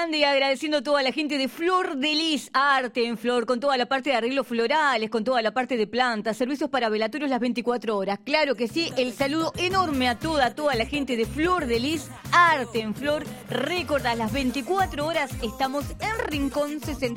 grande y agradeciendo a toda la gente de Flor de Lis, arte en flor, con toda la parte de arreglos florales, con toda la parte de plantas, servicios para velatorios las 24 horas. Claro que sí, el saludo enorme a toda la gente de Flor de Lis, arte en flor. Recordad, las 24 horas estamos en Rincón 60.